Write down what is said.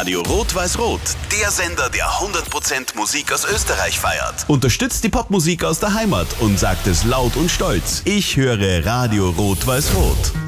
Radio Rot-Weiß-Rot, der Sender, der 100% Musik aus Österreich feiert. Unterstützt die Popmusik aus der Heimat und sagt es laut und stolz. Ich höre Radio Rot-Weiß-Rot.